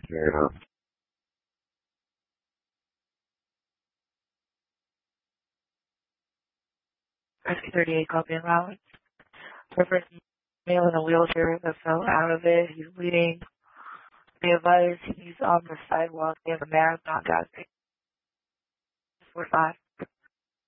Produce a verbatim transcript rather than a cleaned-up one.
Yeah. Rescue thirty-eight, copy and route. Reference male in a wheelchair that fell out of it. He's bleeding. Be advised he's on the sidewalk near the marathon. Got six four five.